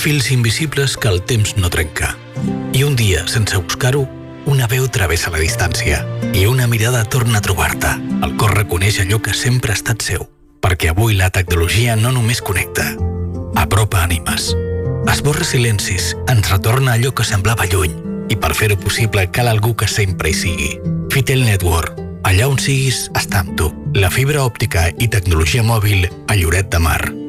fils invisibles que el temps no trenca. I un dia, sense buscar-ho, una veu travessa la distància i una mirada torna a trobar-te. El cor reconeix allò que sempre ha estat seu, perquè avui la tecnologia no només connecta, apropa ànimes. Esborra silencis, ens retorna allò que semblava lluny, i per fer-ho possible cal algú que sempre hi sigui. Fitel Network, allà on siguis, està amb tu. La fibra òptica i tecnologia mòbil a Lloret de Mar.